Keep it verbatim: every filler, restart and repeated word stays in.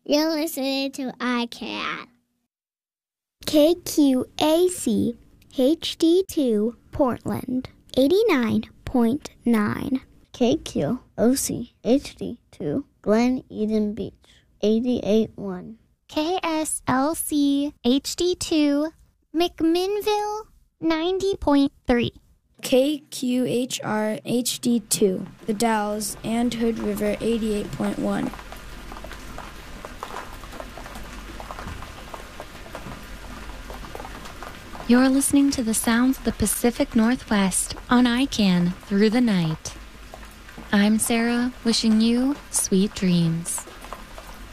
You're listening to iCat. K Q A C H D two Portland, eighty-nine point nine. K Q O C H D two Glen Eden Beach, eighty-eight point one. K S L C H D two McMinnville, ninety point three. K Q H R H D two The Dalles and Hood River, eighty-eight point one. You're listening to the sounds of the Pacific Northwest on I C A N Through the Night. I'm Sarah, wishing you sweet dreams.